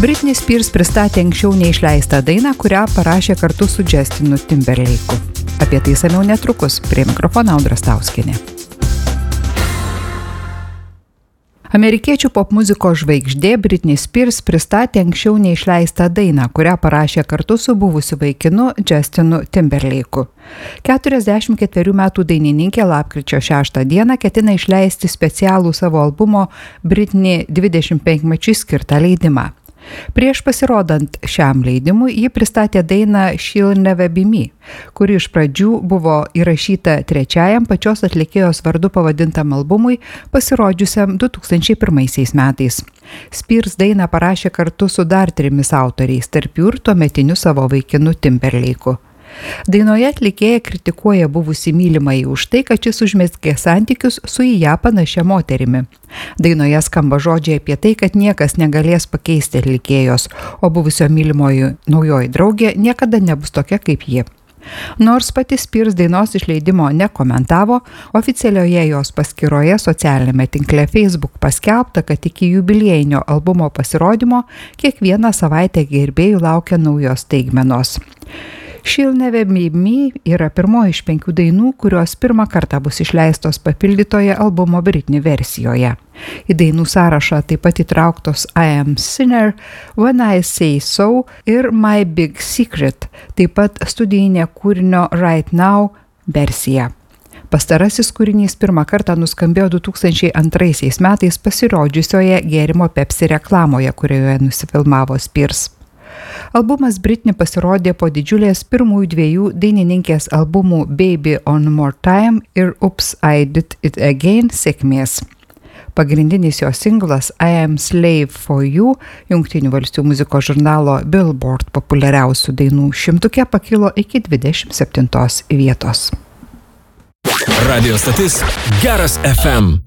Britney Spears pristatė anksčiau neišleistą dainą, kurią parašė kartu su Justinu Timberlake'u. Apie tai samiau netrukus, prie mikrofono Audra Stauskienė. Amerikiečių popmuzikos žvaigždė Britney Spears pristatė anksčiau neišleistą dainą, kurią parašė kartu su buvusiu vaikinu Justinu Timberlake'u. 44 metų dainininkė lapkričio 6 dieną ketina išleisti specialų savo albumo Britney 25-mečiui skirtą leidimą. Prieš pasirodant šiam leidimui, ji pristatė dainą She'll Never Be Me, kuri iš pradžių buvo įrašyta trečiajam pačios atlikėjos vardu pavadintam albumui, pasirodžiusiam 2001 metais. Spears dainą parašė kartu su dar 3 autoriais, tarp jų ir tuometiniu savo vaikinu Timberlake'u. Dainoje atlikėja kritikuoja buvusį mylimąjį už tai, kad šis užmezgė santykius su į ją panašia moterimi. Dainoje skamba žodžiai apie tai, kad niekas negalės pakeisti atlikėjos, o buvusio mylimojo naujoji draugė niekada nebus tokia kaip ji. Nors pati Spears dainos išleidimo nekomentavo, oficialioje jos paskyroje socialinėme tinkle Facebook paskelbta, kad iki jubiliejinio albumo pasirodymo kiekvieną savaitę gerbėjų laukia naujos staigmenos. She'll Never Be Me yra pirmoji iš 5 dainų, kurios pirmą kartą bus išleistos papildytoje albumo Britney versijoje. Į dainų sąrašą taip pat įtrauktos I Am Sinner, When I Say So ir My Big Secret, taip pat studijinė kūrinio Right Now versija. Pastarasis kūrinys pirmą kartą nuskambėjo 2002 metais pasirodžiusioje gėrimo Pepsi reklamoje, kurioje nusifilmavo Spears. Albumas Britney pasirodė po didžiulės pirmųjų 2 dainininkės albumų Baby One More Time ir Oops, I Did It Again sėkmės. Pagrindinis jo singlas I Am Slave for You Jungtinių valstijų muzikos žurnalo Billboard populiariausių dainų 100 pakilo iki 27 vietos. Radio stotis Geras FM.